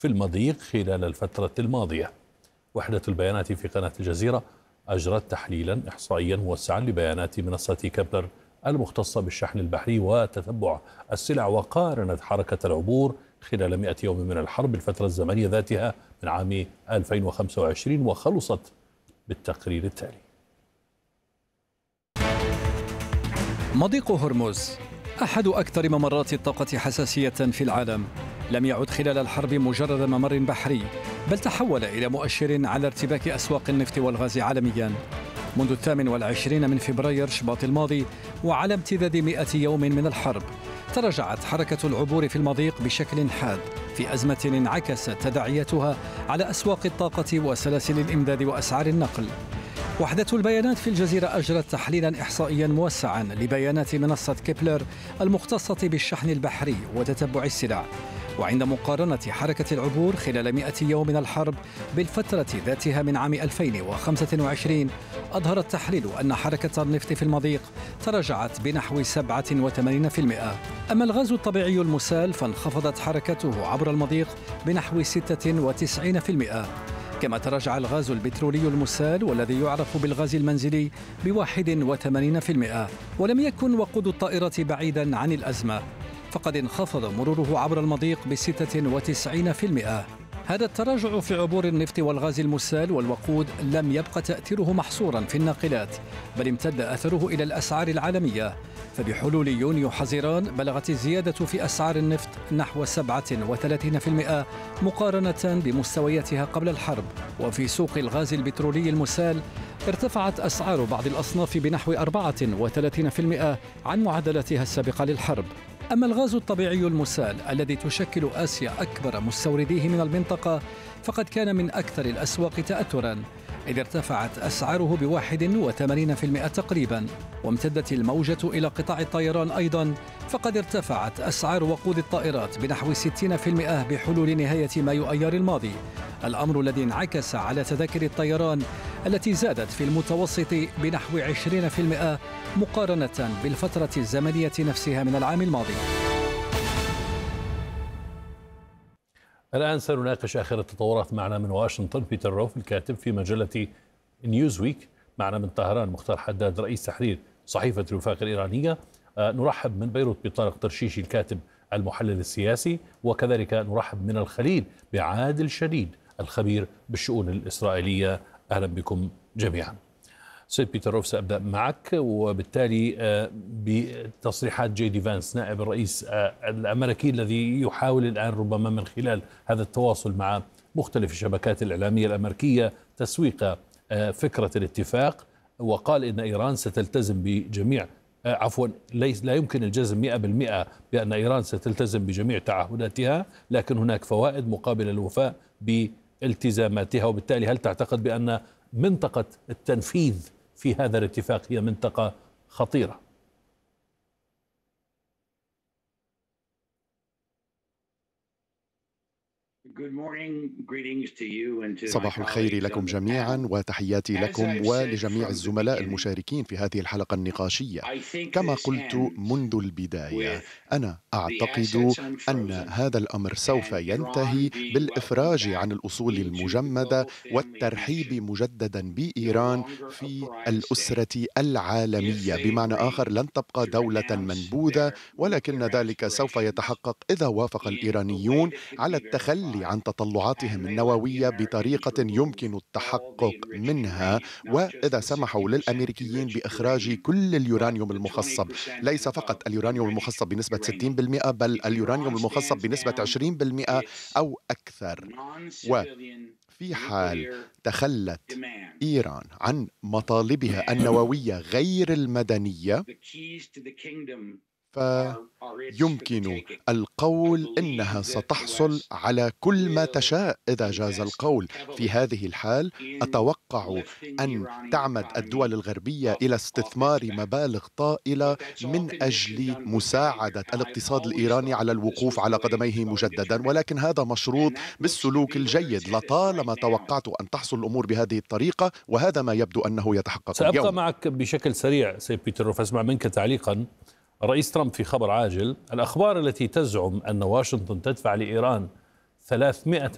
في المضيق خلال الفترة الماضية. وحدة البيانات في قناة الجزيرة أجرت تحليلا إحصائيا موسعا لبيانات منصة كيبلر المختصة بالشحن البحري وتتبع السلع، وقارنت حركة العبور خلال 100 يوم من الحرب الفترة الزمنية ذاتها من عام 2025، وخلصت بالتقرير التالي. مضيق هرمز أحد أكثر ممرات الطاقة حساسية في العالم، لم يعد خلال الحرب مجرد ممر بحري، بل تحول إلى مؤشر على ارتباك أسواق النفط والغاز عالميا. منذ 28 من فبراير شباط الماضي وعلى امتداد 100 يوم من الحرب، تراجعت حركة العبور في المضيق بشكل حاد في أزمة انعكست تداعياتها على أسواق الطاقة وسلاسل الإمداد وأسعار النقل. وحدة البيانات في الجزيرة أجرت تحليلا إحصائيا موسعا لبيانات منصة كيبلر المختصة بالشحن البحري وتتبع السلع، وعند مقارنة حركة العبور خلال 100 يوم من الحرب بالفترة ذاتها من عام 2025، أظهر التحليل أن حركة النفط في المضيق تراجعت بنحو 87%. أما الغاز الطبيعي المسال فانخفضت حركته عبر المضيق بنحو 96%، كما تراجع الغاز البترولي المسال والذي يعرف بالغاز المنزلي ب81%. ولم يكن وقود الطائرة بعيدا عن الأزمة، فقد انخفض مروره عبر المضيق ب96%. هذا التراجع في عبور النفط والغاز المسال والوقود لم يبقى تأثيره محصورا في الناقلات، بل امتد أثره إلى الأسعار العالمية. فبحلول يونيو حزيران بلغت الزيادة في أسعار النفط نحو 37% مقارنة بمستوياتها قبل الحرب. وفي سوق الغاز البترولي المسال ارتفعت أسعار بعض الأصناف بنحو 34% عن معدلاتها السابقة للحرب. أما الغاز الطبيعي المسال الذي تشكل آسيا أكبر مستورديه من المنطقة، فقد كان من أكثر الأسواق تأثراً، إذ ارتفعت أسعاره ب81% تقريباً. وامتدت الموجة إلى قطاع الطيران أيضاً، فقد ارتفعت أسعار وقود الطائرات بنحو 60% بحلول نهاية مايو أيار الماضي، الأمر الذي انعكس على تذاكر الطيران التي زادت في المتوسط بنحو 20% مقارنة بالفترة الزمنية نفسها من العام الماضي. الآن سنناقش آخر التطورات. معنا من واشنطن بيتر روف الكاتب في مجلة نيوزويك، معنا من طهران مختار حداد رئيس تحرير صحيفة الوفاق الإيرانية. نرحب من بيروت بطارق ترشيشي الكاتب المحلل السياسي، وكذلك نرحب من الخليل بعادل شديد الخبير بالشؤون الإسرائيلية. أهلا بكم جميعا. سيد بيتر روف، سأبدأ معك، وبالتالي بتصريحات جي دي فانس نائب الرئيس الأمريكي الذي يحاول الآن ربما من خلال هذا التواصل مع مختلف الشبكات الإعلامية الأمريكية تسويق فكرة الاتفاق، وقال إن إيران ستلتزم بجميع لا يمكن الجزم 100% بأن إيران ستلتزم بجميع تعهداتها، لكن هناك فوائد مقابل الوفاء بالتزاماتها. وبالتالي هل تعتقد بأن منطقة التنفيذ في هذا الاتفاق هي منطقة خطيرة؟ صباح الخير لكم جميعا، وتحياتي لكم ولجميع الزملاء المشاركين في هذه الحلقة النقاشية. كما قلت منذ البداية، أنا أعتقد أن هذا الأمر سوف ينتهي بالإفراج عن الأصول المجمدة والترحيب مجددا بإيران في الأسرة العالمية. بمعنى آخر، لن تبقى دولة منبوذة، ولكن ذلك سوف يتحقق إذا وافق الإيرانيون على التخلي عن تطلعاتهم النووية بطريقة يمكن التحقق منها، وإذا سمحوا للأمريكيين بإخراج كل اليورانيوم المخصب، ليس فقط اليورانيوم المخصب بنسبة 60%، بل اليورانيوم المخصب بنسبة 20% أو أكثر. وفي حال تخلت إيران عن مطالبها النووية غير المدنية، فيمكن القول إنها ستحصل على كل ما تشاء إذا جاز القول. في هذه الحال أتوقع أن تعمد الدول الغربية إلى استثمار مبالغ طائلة من أجل مساعدة الاقتصاد الإيراني على الوقوف على قدميه مجددا، ولكن هذا مشروط بالسلوك الجيد. لطالما توقعت أن تحصل الأمور بهذه الطريقة، وهذا ما يبدو أنه يتحقق اليوم. سأبقى معك بشكل سريع سيد بيتر روف، أسمع منك تعليقا. الرئيس ترامب في خبر عاجل: الأخبار التي تزعم أن واشنطن تدفع لإيران 300